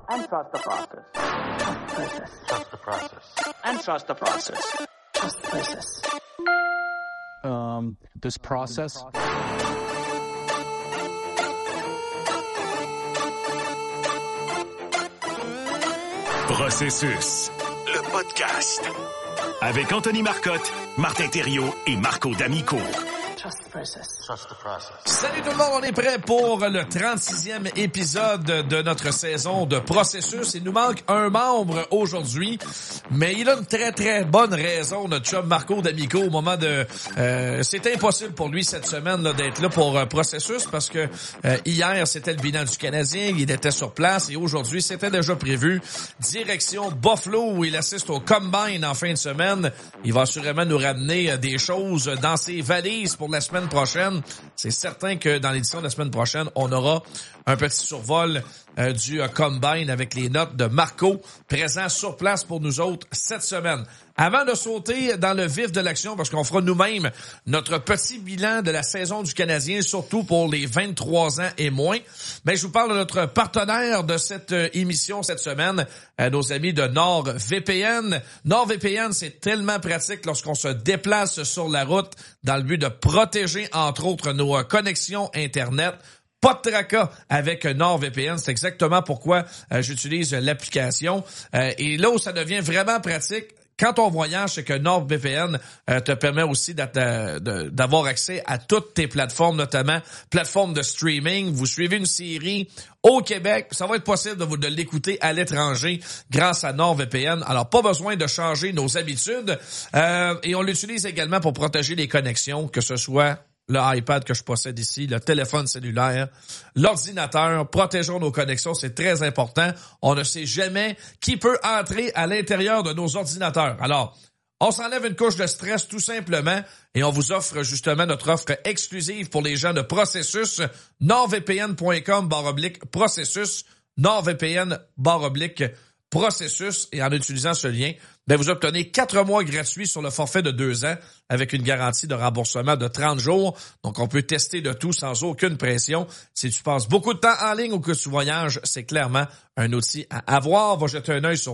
And trust the process. Trust the process. And trust the process. Trust the process. This process. Processus, le podcast. Avec Anthony Marcotte, Martin Thériault et Marco D'Amico. Trust the process. Trust the process. Salut tout le monde, on est prêt pour le 36e épisode de notre saison de Processus. Il nous manque un membre aujourd'hui, mais il a une très très bonne raison, notre chum Marco D'Amico, au moment de... c'est impossible pour lui cette semaine là, d'être là pour Processus parce que hier c'était le bilan du Canadien, il était sur place et aujourd'hui c'était déjà prévu. Direction Buffalo où il assiste au Combine en fin de semaine. Il va assurément nous ramener des choses dans ses valises pour la semaine prochaine. C'est certain que dans l'édition de la semaine prochaine, on aura un petit survol du Combine avec les notes de Marco présent sur place pour nous autres cette semaine. Avant de sauter dans le vif de l'action, parce qu'on fera nous-mêmes notre petit bilan de la saison du Canadien, surtout pour les 23 ans et moins, mais je vous parle de notre partenaire de cette émission cette semaine, nos amis de NordVPN. NordVPN, c'est tellement pratique lorsqu'on se déplace sur la route dans le but de protéger, entre autres, nos connexions Internet. Pas de tracas avec NordVPN, c'est exactement pourquoi j'utilise l'application. Et là où ça devient vraiment pratique, quand on voyage, c'est que NordVPN te permet aussi d'avoir accès à toutes tes plateformes, notamment plateformes de streaming. Vous suivez une série au Québec, ça va être possible de l'écouter à l'étranger grâce à NordVPN. Alors, pas besoin de changer nos habitudes. Et on l'utilise également pour protéger les connexions, que ce soit le iPad que je possède ici, le téléphone cellulaire, l'ordinateur. Protégeons nos connexions, c'est très important. On ne sait jamais qui peut entrer à l'intérieur de nos ordinateurs. Alors, on s'enlève une couche de stress tout simplement et on vous offre justement notre offre exclusive pour les gens de Processus, nordvpn.com/processus, nordvpn/processus, et en utilisant ce lien, vous obtenez 4 mois gratuits sur le forfait de 2 ans avec une garantie de remboursement de 30 jours. Donc, on peut tester de tout sans aucune pression. Si tu passes beaucoup de temps en ligne ou que tu voyages, c'est clairement un outil à avoir. Va jeter un œil sur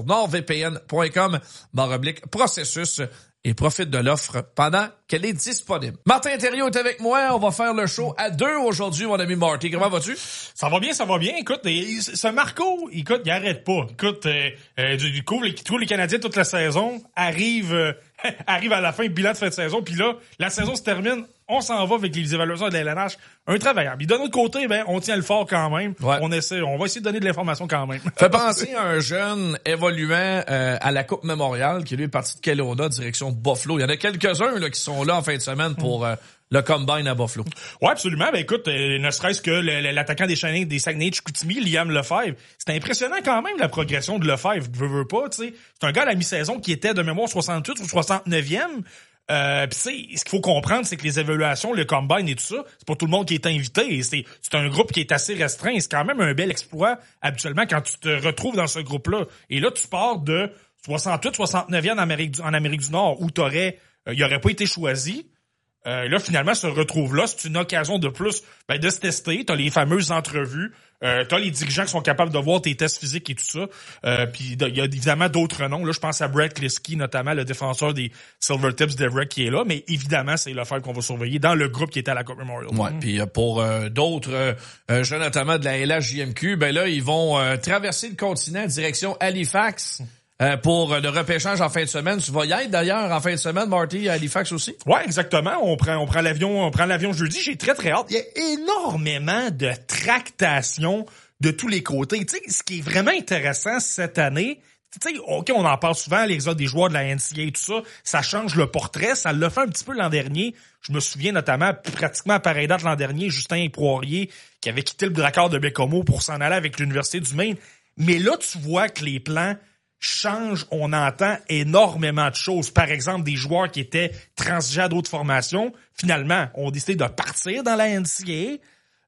nordvpn.com/processus et profite de l'offre pendant qu'elle est disponible. Martin Thériault est avec moi. On va faire le show à 2 aujourd'hui, mon ami Marty. Comment vas-tu? Ça va bien, ça va bien. Écoute, ce Marco, écoute, il arrête pas. Écoute, du coup, les Canadiens toute la saison arrive à la fin, bilan de fin de saison, puis là, la saison se termine, on s'en va avec les évaluations de la LNH. Un travaillable. Puis de notre côté, on tient le fort quand même. Ouais. On va essayer de donner de l'information quand même. Fait penser à un jeune évoluant à la Coupe Mémorial, qui lui est parti de Kelowna, direction de Buffalo. Il y en a quelques-uns là qui sont là en fin de semaine pour le Combine à Buffalo. Ouais, absolument. Écoute, ne serait-ce que l'attaquant des Saguenay-Chicoutimi, Liam Lefebvre, c'est impressionnant quand même la progression de Lefebvre. Veux pas, tu sais. C'est un gars à la mi-saison qui était de mémoire 68 ou 69e. Pis ce qu'il faut comprendre, c'est que les évaluations, le Combine et tout ça, c'est pas tout le monde qui est invité. C'est un groupe qui est assez restreint. C'est quand même un bel exploit, habituellement, quand tu te retrouves dans ce groupe-là. Et là, tu pars de 68, 69e en Amérique du Nord, où il aurait pas été choisi. Là, finalement, se retrouve là. C'est une occasion de plus de se tester. T'as les fameuses entrevues. T'as les dirigeants qui sont capables de voir tes tests physiques et tout ça. Puis il y a évidemment d'autres noms. Là, je pense à Brett Kliski, notamment le défenseur des Silvertips d'Everett qui est là. Mais évidemment, c'est Lefebvre qu'on va surveiller dans le groupe qui était à la Coupe Memorial. Ouais. Puis pour d'autres jeunes, notamment de la LHJMQ, là, ils vont traverser le continent direction Halifax. Pour le repêchage en fin de semaine. Tu vas y être d'ailleurs en fin de semaine, Marty, à Halifax aussi? Ouais, exactement. On prend l'avion jeudi. J'ai très, très hâte. Il y a énormément de tractations de tous les côtés. Tu sais, ce qui est vraiment intéressant cette année, tu sais, OK, on en parle souvent, l'exode des joueurs de la NCAA et tout ça, ça change le portrait. Ça l'a fait un petit peu l'an dernier. Je me souviens notamment, pratiquement à pareille date l'an dernier, Justin Poirier, qui avait quitté le Drakkar de Bécomo pour s'en aller avec l'Université du Maine. Mais là, tu vois que les plans change, on entend énormément de choses. Par exemple, des joueurs qui étaient transigés à d'autres formations, finalement, ont décidé de partir dans la NCAA.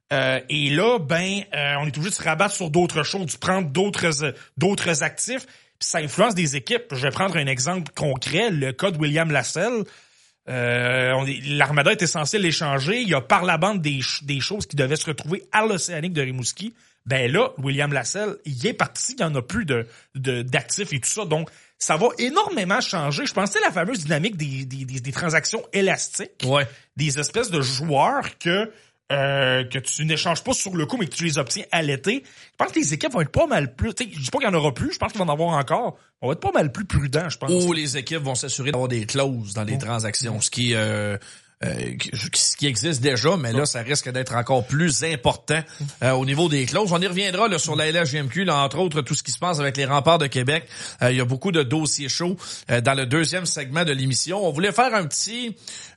Et là, on est obligé de se rabattre sur d'autres choses, de prendre d'autres actifs. Puis ça influence des équipes. Je vais prendre un exemple concret, le cas de William Lassell. L'Armada était censé l'échanger. Il y a par la bande des choses qui devaient se retrouver à l'Océanique de Rimouski. Ben là, William Lassell, il est parti, il y en a plus d'actifs et tout ça. Donc, ça va énormément changer. Je pense que c'est la fameuse dynamique des transactions élastiques. Ouais. Des espèces de joueurs que tu n'échanges pas sur le coup, mais que tu les obtiens à l'été. Je pense que les équipes vont être pas mal plus... Je dis pas qu'il y en aura plus, je pense qu'il va en avoir encore. On va être pas mal plus prudents, je pense. Ou les équipes vont s'assurer d'avoir des clauses dans les transactions, ce qui existe déjà, mais là, ça risque d'être encore plus important au niveau des clauses. On y reviendra là, sur la LHJMQ, là, entre autres, tout ce qui se passe avec les Remparts de Québec. Il y a beaucoup de dossiers chauds dans le deuxième segment de l'émission. On voulait faire un petit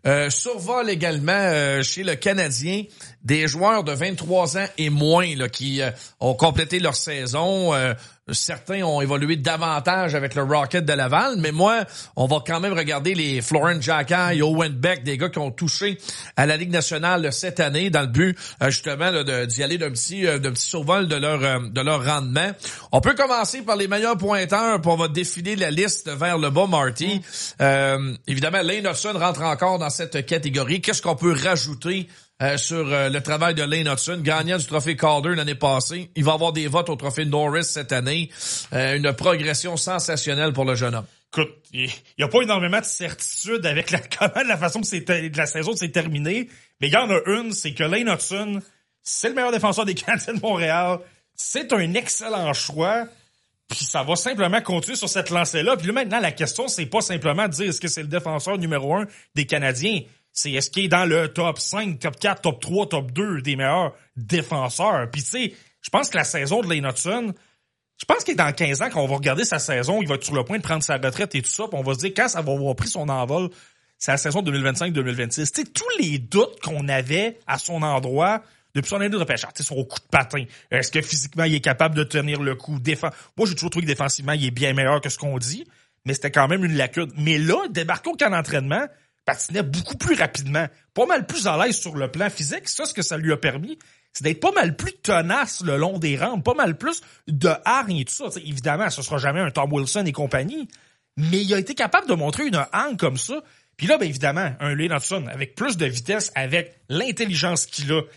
survol également chez le Canadien des joueurs de 23 ans et moins là, qui ont complété leur saison. Certains ont évolué davantage avec le Rocket de Laval, mais moi, on va quand même regarder les Florent Xhekaj, Owen Beck, des gars qui ont touché à la Ligue nationale cette année dans le but justement là, d'y aller d'un petit survol de leur rendement. On peut commencer par les meilleurs pointeurs, puis on va défiler la liste vers le bas, Marty. Évidemment, Lane Hutson rentre encore dans cette catégorie. Qu'est-ce qu'on peut rajouter sur le travail de Lane Hutson, gagnant du trophée Calder l'année passée? Il va avoir des votes au trophée Norris cette année. Une progression sensationnelle pour le jeune homme. Écoute, il y a pas énormément de certitude avec la façon que la saison s'est terminée, mais il y en a une, c'est que Lane Hutson, c'est le meilleur défenseur des Canadiens de Montréal. C'est un excellent choix. Puis ça va simplement continuer sur cette lancée-là. Puis là, maintenant, la question, c'est pas simplement de dire est-ce que c'est le défenseur numéro 1 des Canadiens. C'est est-ce qu'il est dans le top 5, top 4, top 3, top 2 des meilleurs défenseurs. Puis tu sais, je pense que la saison de Lane Hutson, je pense qu'il est dans 15 ans, quand on va regarder sa saison, il va être sur le point de prendre sa retraite et tout ça, puis on va se dire quand ça va avoir pris son envol, c'est la saison 2025-2026. Tu sais, tous les doutes qu'on avait à son endroit depuis son année de repêchage, tu sais, son coup de patin, est-ce que physiquement il est capable de tenir le coup? Moi, j'ai toujours trouvé que défensivement, il est bien meilleur que ce qu'on dit, mais c'était quand même une lacune. Mais là, débarqué au camp d'entraînement, patinait beaucoup plus rapidement, pas mal plus à l'aise sur le plan physique. Ça, ce que ça lui a permis, c'est d'être pas mal plus tenace le long des rampes, pas mal plus de hargne et tout ça. T'sais, évidemment, ce sera jamais un Tom Wilson et compagnie, mais il a été capable de montrer une hargne comme ça. Puis là, ben évidemment, un Lane Hutson avec plus de vitesse, avec l'intelligence qu'il a,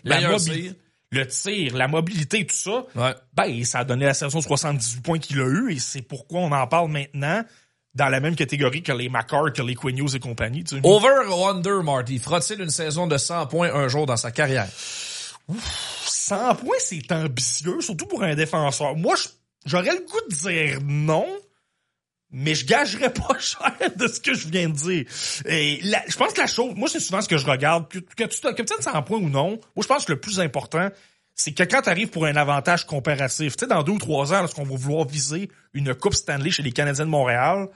le tir, la mobilité et tout ça, ben ça a donné la saison de 78 points qu'il a eu, et c'est pourquoi on en parle maintenant dans la même catégorie que les McCarr, que les Quinn Hughes et compagnie. Tu sais. Over ou under, Marty? Fera-t-il une saison de 100 points un jour dans sa carrière? 100 points, c'est ambitieux, surtout pour un défenseur. Moi, j'aurais le goût de dire non, mais je gagerais pas cher de ce que je viens de dire. Et je pense que la chose, moi, c'est souvent ce que je regarde, que tu aies 100 points ou non, moi, je pense que le plus important, c'est que quand tu arrives pour un avantage comparatif, tu sais, dans 2 ou 3 ans, lorsqu'on va vouloir viser une Coupe Stanley chez les Canadiens de Montréal,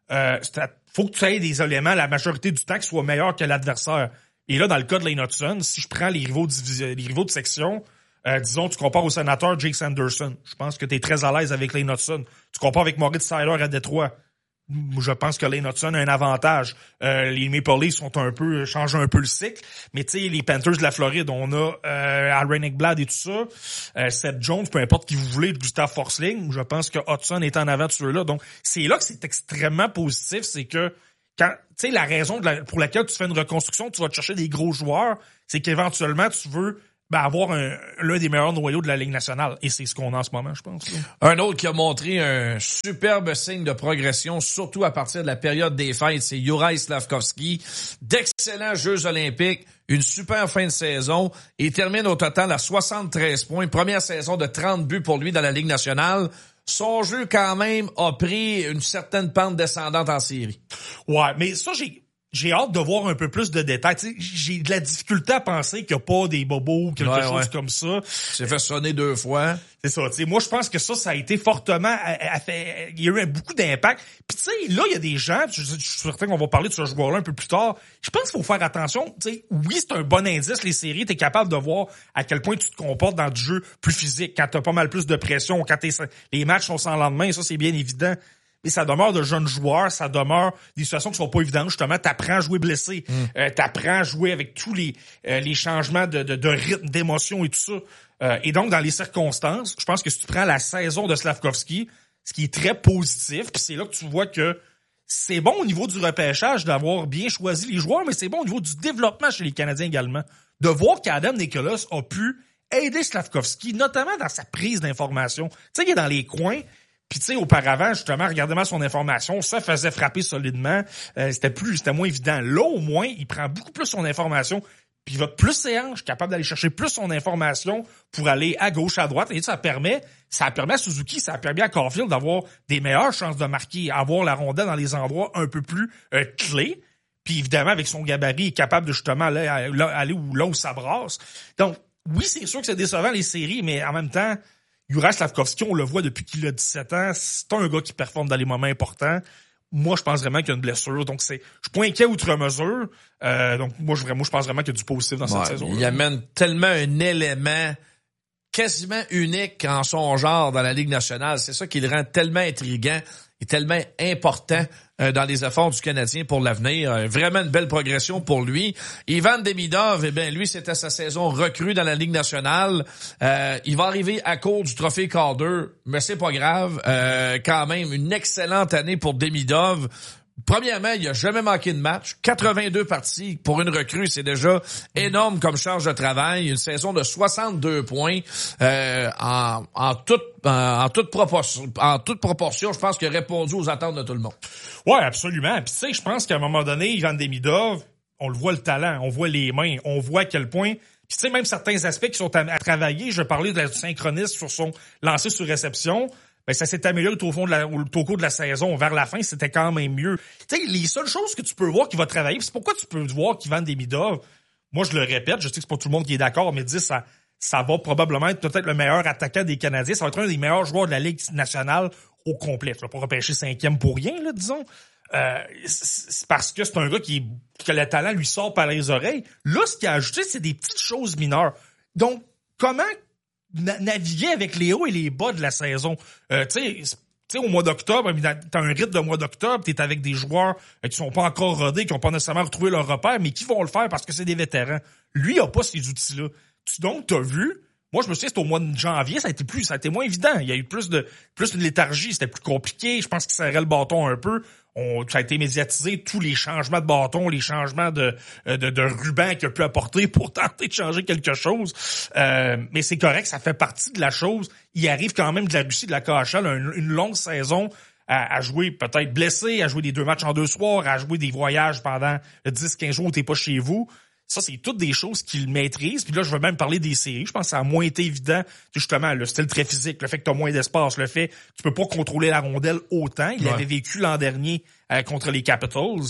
faut que tu aies des éléments la majorité du temps qui soient meilleurs que l'adversaire. Et là, dans le cas de Lane Hutson, si je prends les rivaux de section, disons, tu compares au sénateur Jake Sanderson. Je pense que tu es très à l'aise avec Lane Hutson. Tu compares avec Moritz Seider à Détroit. Je pense que Lane Hutson a un avantage. Les Maple Leafs changent un peu le cycle. Mais tu sais, les Panthers de la Floride, on a Aaron Ekblad et tout ça. Seth Jones, peu importe qui vous voulez, Gustav Forsling. Je pense que Hutson est en avant de ceux-là. Donc, c'est là que c'est extrêmement positif. C'est que quand, tu sais, la raison pour laquelle tu fais une reconstruction, tu vas te chercher des gros joueurs, c'est qu'éventuellement, tu veux avoir l'un des meilleurs noyaux de la Ligue nationale. Et c'est ce qu'on a en ce moment, je pense. Là. Un autre qui a montré un superbe signe de progression, surtout à partir de la période des fêtes, c'est Juraj Slafkovský. D'excellents Jeux olympiques, une super fin de saison, et termine au total à 73 points. Première saison de 30 buts pour lui dans la Ligue nationale. Son jeu, quand même, a pris une certaine pente descendante en série. Ouais, mais ça, j'ai hâte de voir un peu plus de détails. T'sais, j'ai de la difficulté à penser qu'il n'y a pas des bobos ou quelque chose comme ça. C'est fait sonner 2 fois. C'est ça. T'sais, moi, je pense que ça a été fortement... il y a eu beaucoup d'impact. Puis tu sais, là, il y a des gens, je suis certain qu'on va parler de ce joueur-là un peu plus tard, je pense qu'il faut faire attention. T'sais, oui, c'est un bon indice, les séries. T'es capable de voir à quel point tu te comportes dans du jeu plus physique, quand t'as pas mal plus de pression, quand les matchs sont sans lendemain, ça, c'est bien évident. Mais ça demeure de jeunes joueurs, ça demeure des situations qui sont pas évidentes. Justement, t'apprends à jouer blessé, t'apprends à jouer avec tous les changements de rythme, d'émotion et tout ça. Et donc, dans les circonstances, je pense que si tu prends la saison de Slafkovský, ce qui est très positif, puis c'est là que tu vois que c'est bon au niveau du repêchage d'avoir bien choisi les joueurs, mais c'est bon au niveau du développement chez les Canadiens également. De voir qu'Adam Nicholas a pu aider Slavkovski, notamment dans sa prise d'information. Tu sais, il est dans les coins, puis tu sais, auparavant, justement, regardez-moi son information, ça faisait frapper solidement, c'était moins évident. Là, au moins, il prend beaucoup plus son information, puis il va plus ses hanches, capable d'aller chercher plus son information pour aller à gauche, à droite, et ça permet à Suzuki, ça permet à Caulfield d'avoir des meilleures chances de marquer, avoir la rondelle dans les endroits un peu plus clés. Puis évidemment, avec son gabarit, il est capable de justement aller là où ça brasse. Donc, oui, c'est sûr que c'est décevant les séries, mais en même temps, Juraj Slavkovski, on le voit depuis qu'il a 17 ans, c'est un gars qui performe dans les moments importants. Moi, je pense vraiment qu'il y a une blessure. Donc, je suis pas inquiet outre mesure. Donc, moi, je pense vraiment qu'il y a du positif dans cette saison. Il amène tellement un élément quasiment unique en son genre dans la Ligue nationale. C'est ça qui le rend tellement intriguant et tellement important dans les efforts du Canadien pour l'avenir. Vraiment une belle progression pour lui. Ivan Demidov, lui, c'était sa saison recrue dans la Ligue nationale. Il va arriver à court du trophée Calder, mais c'est pas grave. Quand même, une excellente année pour Demidov. Premièrement, il a jamais manqué de match. 82 parties pour une recrue, c'est déjà énorme comme charge de travail. Une saison de 62 points en toute proportion. Je pense qu'il a répondu aux attentes de tout le monde. Ouais, absolument. Puis tu sais, je pense qu'à un moment donné, Ivan Demidov, on le voit le talent, on voit les mains, on voit à quel point. Puis tu sais, même certains aspects qui sont à travailler. Je parlais de la synchronisme sur son lancer sur réception. Ben, ça s'est amélioré au cours de la saison. Vers la fin, c'était quand même mieux. Tu sais, les seules choses que tu peux voir qui va travailler, c'est pourquoi tu peux voir qu'Ivan Demidov, moi, je le répète, je sais que c'est pas tout le monde qui est d'accord, mais dit ça va probablement être peut-être le meilleur attaquant des Canadiens. Ça va être un des meilleurs joueurs de la Ligue nationale au complet. Tu vas pas repêcher 5e pour rien, là, disons. C'est parce que c'est un gars que le talent lui sort par les oreilles. Là, ce qu'il a ajouté, c'est des petites choses mineures. Donc, comment naviguer avec les hauts et les bas de la saison. Tu sais, au mois d'octobre, t'as un rythme de mois d'octobre, t'es avec des joueurs qui sont pas encore rodés, qui ont pas nécessairement retrouvé leur repère, mais qui vont le faire parce que c'est des vétérans. Lui, il a pas ces outils-là. Donc, t'as vu, moi, je me souviens, c'était au mois de janvier, ça a été moins évident. Il y a eu plus de léthargie, c'était plus compliqué. Je pense qu'il serrait le bâton un peu. Ça a été médiatisé, tous les changements de bâton, les changements de ruban qu'il a pu apporter pour tenter de changer quelque chose. Mais c'est correct, ça fait partie de la chose. Il arrive quand même de la Russie, de la KHL, une longue saison à jouer peut-être blessé, à jouer des 2 matchs en 2 soirs, à jouer des voyages pendant 10-15 jours où t'es pas chez vous. Ça, c'est toutes des choses qu'il maîtrise. Puis là, je veux même parler des séries. Je pense que ça a moins été évident. Justement, le style très physique, le fait que tu as moins d'espace, le fait que tu peux pas contrôler la rondelle autant. Il avait vécu l'an dernier contre les Capitals.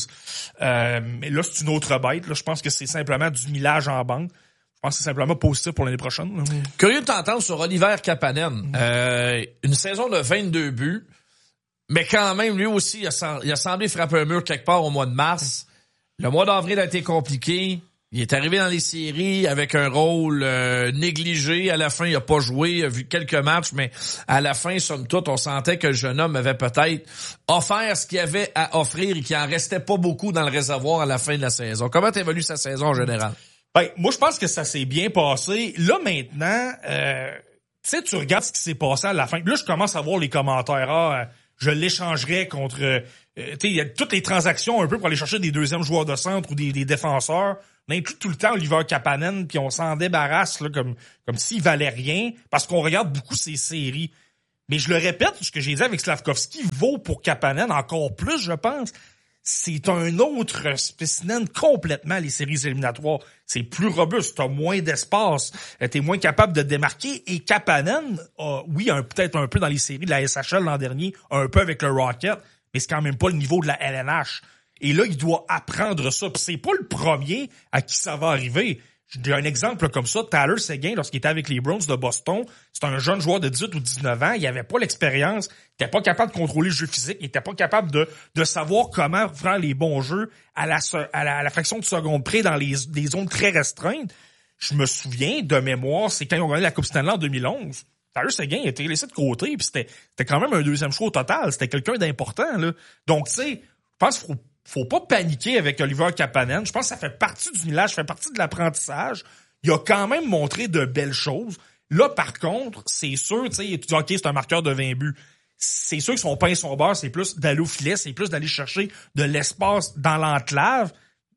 Mais là, c'est une autre bête. Là, je pense que c'est simplement du millage en banque. Je pense que c'est simplement positif pour l'année prochaine. Là. Curieux de t'entendre sur Oliver Kapanen. Une saison de 22 buts. Mais quand même, lui aussi, il a semblé frapper un mur quelque part au mois de mars. Le mois d'avril a été compliqué. Il est arrivé dans les séries avec un rôle négligé. À la fin, il a pas joué, il a vu quelques matchs, mais à la fin, somme toute, on sentait que le jeune homme avait peut-être offert ce qu'il avait à offrir et qu'il en restait pas beaucoup dans le réservoir à la fin de la saison. Comment t'évalues sa saison en général? Ben, moi, je pense que ça s'est bien passé. Là, maintenant, tu sais, tu regardes ce qui s'est passé à la fin. Là, je commence à voir les commentaires. Je l'échangerais contre... tu sais, il y a toutes les transactions un peu pour aller chercher des deuxièmes joueurs de centre ou des défenseurs. On inclut tout le temps Oliver Kapanen, puis on s'en débarrasse là, comme s'il valait rien, parce qu'on regarde beaucoup ces séries. Mais je le répète, ce que j'ai dit avec Slavkovski vaut pour Kapanen encore plus, je pense. C'est un autre spécimen complètement, les séries éliminatoires. C'est plus robuste, t'as moins d'espace, t'es moins capable de démarquer. Et Kapanen, oui, peut-être un peu dans les séries de la SHL l'an dernier, un peu avec le Rocket, mais c'est quand même pas le niveau de la LNH. Et là, il doit apprendre ça. Puis c'est pas le premier à qui ça va arriver. J'ai un exemple comme ça. Tyler Seguin, lorsqu'il était avec les Browns de Boston, c'est un jeune joueur de 18 ou 19 ans. Il avait pas l'expérience. Il était pas capable de contrôler le jeu physique. Il était pas capable de savoir comment faire les bons jeux à la fraction de seconde près dans des zones très restreintes. Je me souviens de mémoire, c'est quand ils ont gagné la Coupe Stanley en 2011. Tyler Seguin a été laissé de côté. Puis c'était quand même un deuxième choix au total. C'était quelqu'un d'important, là. Donc, tu sais, je pense qu'il faut pas paniquer avec Oliver Kapanen. Je pense que ça fait partie du millage, ça fait partie de l'apprentissage. Il a quand même montré de belles choses. Là, par contre, c'est sûr, tu sais, tu dis, OK, c'est un marqueur de 20 buts. C'est sûr que son pain et son beurre, c'est plus d'aller au filet, c'est plus d'aller chercher de l'espace dans l'enclave.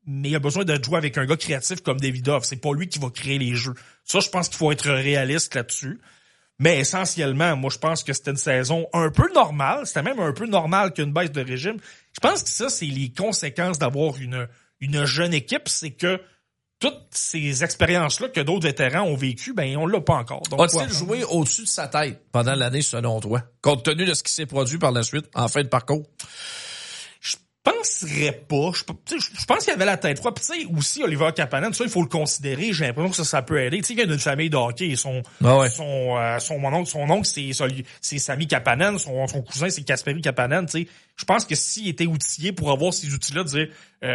mais il a besoin de jouer avec un gars créatif comme Davidoff. C'est pas lui qui va créer les jeux. Ça, je pense qu'il faut être réaliste là-dessus. Mais essentiellement, moi, je pense que c'était une saison un peu normale. C'était même un peu normal qu'une baisse de régime. Je pense que ça, c'est les conséquences d'avoir une jeune équipe. C'est que toutes ces expériences-là que d'autres vétérans ont vécues, ben, on l'a pas encore. Donc, a-t-il joué au-dessus de sa tête pendant l'année, selon toi, compte tenu de ce qui s'est produit par la suite, en fin de parcours? Je penserais pas. Je pense qu'il avait la tête froide. Puis tu sais, aussi, Oliver Kapanen, ça, il faut le considérer. J'ai l'impression que ça peut aider. Tu sais, il vient d'une famille de hockey. Son oncle, c'est Sami Kapanen. Son cousin, c'est Kasperi Kapanen. Tu sais, je pense que s'il était outillé pour avoir ces outils-là, de dire,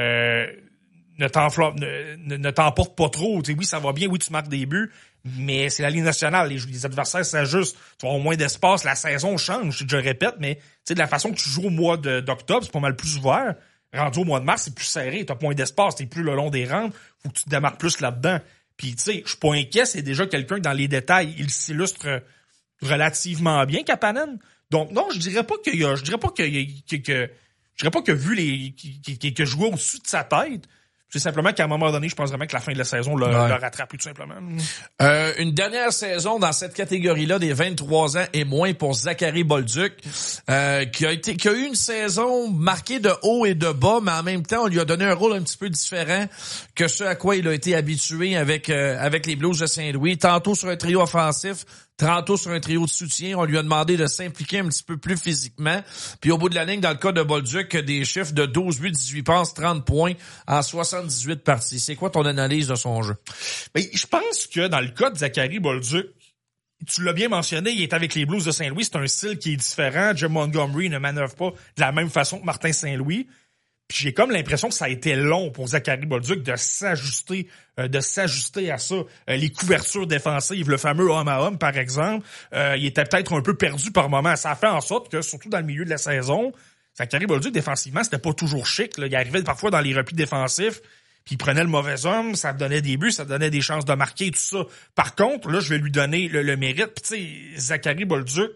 ne t'emporte pas trop. Tu sais, oui, ça va bien. Oui, tu marques des buts. Mais c'est la Ligue nationale. Les adversaires s'ajustent. Tu vas avoir moins d'espace. La saison change. Je le répète, mais tu sais, de la façon que tu joues au mois d'octobre, c'est pas mal plus ouvert. Rendu au mois de mars, c'est plus serré. T'as moins d'espace. T'es plus le long des rampes. Faut que tu te démarques plus là-dedans. Puis, tu sais, je suis pas inquiet. C'est déjà quelqu'un que dans les détails, il s'illustre relativement bien, Kapanen. Donc, non, je dirais pas qu'il a vu qu'il jouait au-dessus de sa tête. C'est simplement qu'à un moment donné, je pense vraiment que la fin de la saison le rattrape tout simplement. Une dernière saison dans cette catégorie-là des 23 ans et moins pour Zachary Bolduc, qui a eu une saison marquée de haut et de bas, mais en même temps, on lui a donné un rôle un petit peu différent que ce à quoi il a été habitué avec les Blues de Saint-Louis. Tantôt sur un trio offensif, tantôt sur un trio de soutien, on lui a demandé de s'impliquer un petit peu plus physiquement. Puis au bout de la ligne, dans le cas de Bolduc, des chiffres de 12 buts, 18 passes, 30 points en 78 parties. C'est quoi ton analyse de son jeu? Ben, je pense que dans le cas de Zachary Bolduc, tu l'as bien mentionné, il est avec les Blues de Saint-Louis, c'est un style qui est différent. Jim Montgomery ne manœuvre pas de la même façon que Martin Saint-Louis. Puis j'ai comme l'impression que ça a été long pour Zachary Bolduc de s'ajuster à ça. Les couvertures défensives, le fameux homme à homme, par exemple, il était peut-être un peu perdu par moment. Ça a fait en sorte que, surtout dans le milieu de la saison, Zachary Bolduc, défensivement, c'était pas toujours chic. Là. Il arrivait parfois dans les replis défensifs, puis il prenait le mauvais homme, ça donnait des buts, ça donnait des chances de marquer et tout ça. Par contre, là, je vais lui donner le mérite. Puis tu sais, Zachary Bolduc,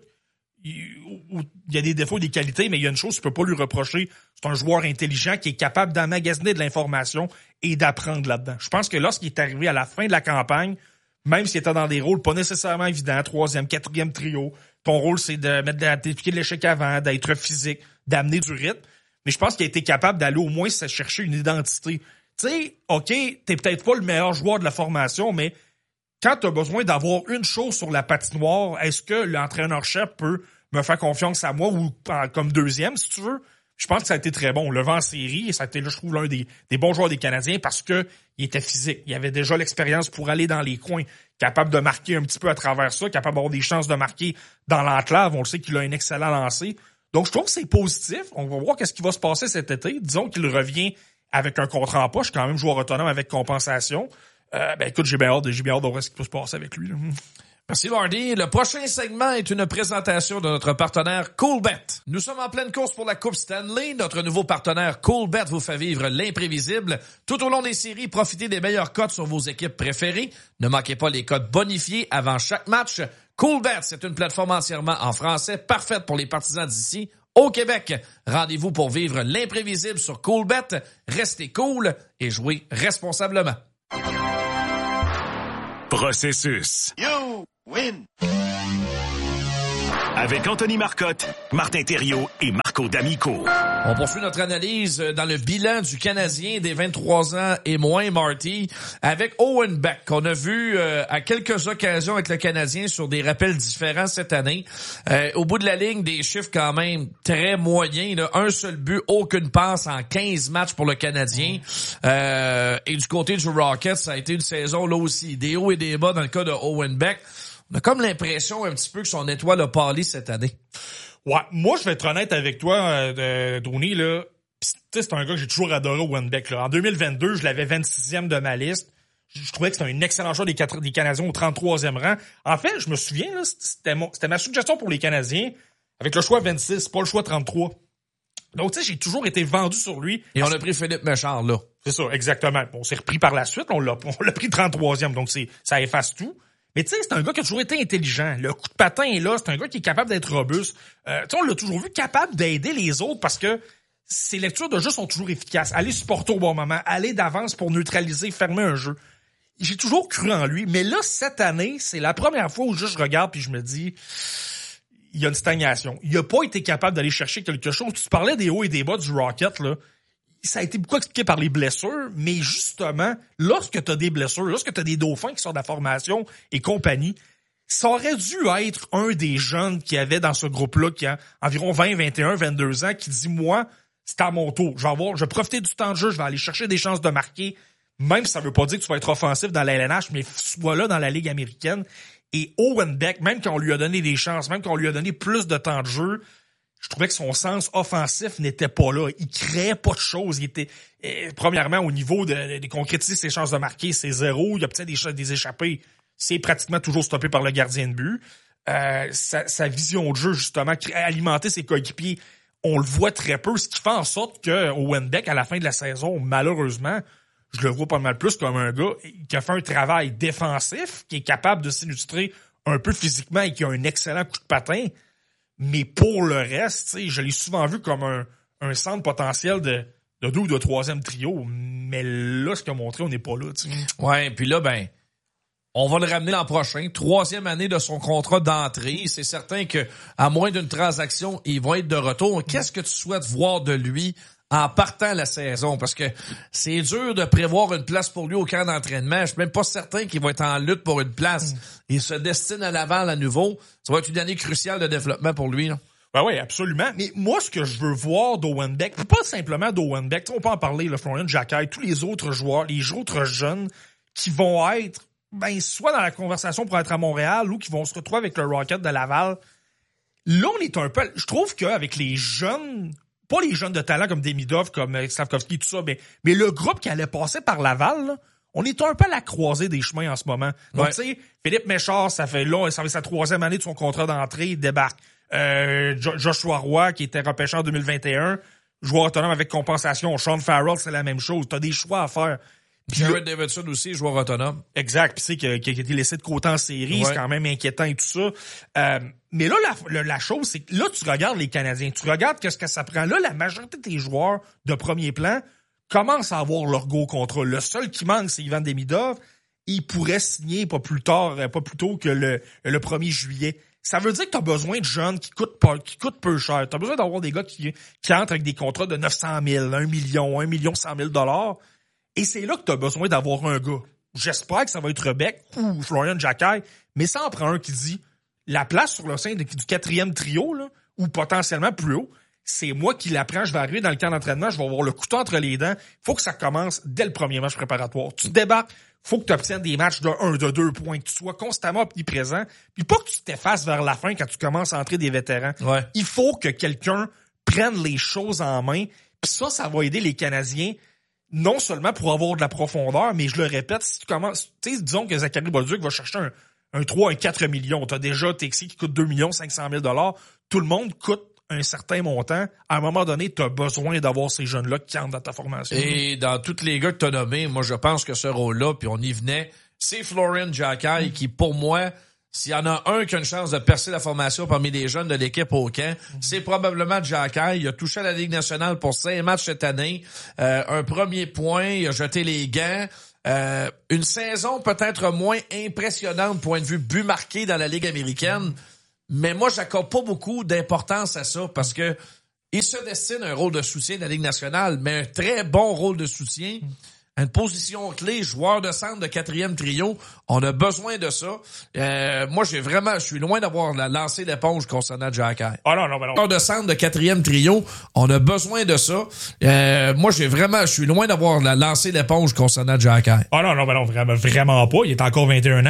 il y a des défauts et des qualités, mais il y a une chose que tu peux pas lui reprocher. C'est un joueur intelligent qui est capable d'emmagasiner de l'information et d'apprendre là-dedans. Je pense que lorsqu'il est arrivé à la fin de la campagne, même s'il était dans des rôles pas nécessairement évidents, 3e, 4e trio, ton rôle, c'est de d'appliquer de l'échec avant, d'être physique, d'amener du rythme. Mais je pense qu'il a été capable d'aller au moins se chercher une identité. Tu sais, OK, t'es peut-être pas le meilleur joueur de la formation, mais quand tu as besoin d'avoir une chose sur la patinoire, est-ce que l'entraîneur-chef peut me faire confiance à moi ou comme deuxième, si tu veux? Je pense que ça a été très bon. On l'a vu en série et ça a été, là, je trouve, l'un des bons joueurs des Canadiens parce que il était physique. Il avait déjà l'expérience pour aller dans les coins, capable de marquer un petit peu à travers ça, capable d'avoir des chances de marquer dans l'enclave. On le sait qu'il a un excellent lancer. Donc, je trouve que c'est positif. On va voir qu'est-ce qui va se passer cet été. Disons qu'il revient avec un contrat en poche, quand même joueur autonome avec compensation. Écoute, j'ai bien hâte de voir ce qui peut se passer avec lui. Là. Merci, Lardy. Le prochain segment est une présentation de notre partenaire Coolbet. Nous sommes en pleine course pour la Coupe Stanley. Notre nouveau partenaire Coolbet vous fait vivre l'imprévisible. Tout au long des séries, profitez des meilleures cotes sur vos équipes préférées. Ne manquez pas les cotes bonifiées avant chaque match. Coolbet, c'est une plateforme entièrement en français, parfaite pour les partisans d'ici au Québec. Rendez-vous pour vivre l'imprévisible sur Coolbet. Restez cool et jouez responsablement. Processus. You win. Avec Anthony Marcotte, Martin Thériault et Marco D'Amico. On poursuit notre analyse dans le bilan du Canadien des 23 ans et moins, Marty, avec Owen Beck, qu'on a vu à quelques occasions avec le Canadien sur des rappels différents cette année. Au bout de la ligne, des chiffres quand même très moyens. Là. Un seul but, aucune passe en 15 matchs pour le Canadien. Et du côté du Rocket, ça a été une saison là aussi, des hauts et des bas dans le cas de Owen Beck. On a comme l'impression un petit peu que son étoile a pâli cette année. Ouais, moi, je vais être honnête avec toi, Drony, là. Pis, c'est un gars que j'ai toujours adoré, Owen Beck, là. En 2022, je l'avais 26e de ma liste. Je trouvais que c'était un excellent joueur des Canadiens au 33e rang. En fait, je me souviens, là, c'était ma suggestion pour les Canadiens, avec le choix 26, pas le choix 33. Donc, tu sais, j'ai toujours été vendu sur lui. Et on a pris Philippe Méchard, là. C'est ça, exactement. On s'est repris par la suite, on l'a pris 33e, donc ça efface tout. Mais tu sais, c'est un gars qui a toujours été intelligent. Le coup de patin est là. C'est un gars qui est capable d'être robuste. Tu sais, on l'a toujours vu capable d'aider les autres parce que ses lectures de jeu sont toujours efficaces. Aller supporter au bon moment, aller d'avance pour neutraliser, fermer un jeu. J'ai toujours cru en lui, mais là, cette année, c'est la première fois où juste je regarde puis je me dis, il y a une stagnation. Il a pas été capable d'aller chercher quelque chose. Tu parlais des hauts et des bas du Rocket, là. Ça a été beaucoup expliqué par les blessures, mais justement, lorsque tu as des blessures, lorsque tu as des dauphins qui sortent de la formation et compagnie, ça aurait dû être un des jeunes qui avait dans ce groupe-là, qui a environ 20, 21, 22 ans, qui dit, moi, c'est à mon tour. Je vais profiter du temps de jeu, je vais aller chercher des chances de marquer, même si ça veut pas dire que tu vas être offensif dans la LNH, mais sois là dans la Ligue américaine. Et Owen Beck, même quand on lui a donné des chances, même quand on lui a donné plus de temps de jeu, je trouvais que son sens offensif n'était pas là. Il créait pas de choses. Il était, premièrement, au niveau de concrétiser ses chances de marquer, c'est zéro. Il y a peut-être des échappées. C'est pratiquement toujours stoppé par le gardien de but. Sa vision de jeu, justement, alimenter ses coéquipiers, on le voit très peu, ce qui fait en sorte que Owen Beck, à la fin de la saison, malheureusement, je le vois pas mal plus comme un gars qui a fait un travail défensif, qui est capable de s'illustrer un peu physiquement et qui a un excellent coup de patin. Mais pour le reste, tu sais, je l'ai souvent vu comme un centre potentiel de 2 ou de 3e trio. Mais là, ce qu'il a montré, on n'est pas là, tu sais. Ouais, puis là, ben, on va le ramener l'an prochain. 3e année de son contrat d'entrée. C'est certain que, à moins d'une transaction, il va être de retour. Qu'est-ce que tu souhaites voir de lui en partant la saison? Parce que c'est dur de prévoir une place pour lui au camp d'entraînement. Je suis même pas certain qu'il va être en lutte pour une place. Il se destine à Laval à nouveau. Ça va être une année cruciale de développement pour lui, là. Ben oui, absolument. Mais moi, ce que je veux voir d'Owen Beck, pas simplement d'Owen Beck, on peut en parler, le Florian Jacquet, tous les autres joueurs, les autres jeunes qui vont être, ben, soit dans la conversation pour être à Montréal ou qui vont se retrouver avec le Rocket de Laval. Là, on est un peu, je trouve qu'avec les jeunes, pas les jeunes de talent comme Demidov, comme Slavkovski, tout ça, mais le groupe qui allait passer par Laval, là, on est un peu à la croisée des chemins en ce moment. Donc, tu sais, Philippe Méchard, ça fait sa 3e année de son contrat d'entrée, il débarque. Joshua Roy, qui était repêché en 2021, joueur autonome avec compensation. Sean Farrell, c'est la même chose. T'as des choix à faire. Jared Davidson aussi, joueur autonome. Exact. Puis c'est qui a été laissé de côté en série, c'est quand même inquiétant et tout ça. Mais là, la chose, c'est que là, tu regardes les Canadiens, tu regardes qu'est-ce que ça prend. Là, la majorité des joueurs de premier plan commencent à avoir leur gros contrat. Le seul qui manque, c'est Ivan Demidov. Il pourrait signer pas plus tôt que le 1er juillet. Ça veut dire que t'as besoin de jeunes qui coûtent peu cher. T'as besoin d'avoir des gars qui entrent avec des contrats de 900 000, 1 million, 1 100 000 $. Et c'est là que t'as besoin d'avoir un gars. J'espère que ça va être Beck ou Florian Jacquet, mais ça en prend un qui dit la place sur le sein du 4e trio, là, ou potentiellement plus haut, c'est moi qui la prends, je vais arriver dans le camp d'entraînement, je vais avoir le couteau entre les dents. Faut que ça commence dès le premier match préparatoire. Tu débarques, faut que tu obtiennes des matchs de 1, de 2 points, que tu sois constamment omniprésent, puis pas que tu t'effaces vers la fin quand tu commences à entrer des vétérans. Ouais. Il faut que quelqu'un prenne les choses en main, puis ça va aider les Canadiens non seulement pour avoir de la profondeur, mais je le répète, si tu commences, tu sais, disons que Zachary Bolduc va chercher un 3, un 4 millions. T'as déjà Texi qui coûte 2 500 000 $. Tout le monde coûte un certain montant. À un moment donné, t'as besoin d'avoir ces jeunes-là qui entrent dans ta formation. Et dans tous les gars que t'as nommés, moi, je pense que ce rôle-là, puis on y venait, c'est Florian Jacquet qui, pour moi, s'il y en a un qui a une chance de percer la formation parmi les jeunes de l'équipe au camp, c'est probablement Jacquet. Il a touché à la Ligue nationale pour 5 matchs cette année. Un premier point, il a jeté les gants. Une saison peut-être moins impressionnante point de vue but marqué dans la Ligue américaine. Mais moi, j'accorde pas beaucoup d'importance à ça parce que il se destine à un rôle de soutien de la Ligue nationale, mais un très bon rôle de soutien. Une position clé, joueur de centre de 4e trio. On a besoin de ça. Moi, je suis loin d'avoir lancé l'éponge concernant Jacquet. Ah non, ben non. Joueur de centre de 4e trio. On a besoin de ça. Moi, je suis loin d'avoir lancé l'éponge concernant Jacquet. Ah non, ben non, vraiment pas. Il est encore 21 ans.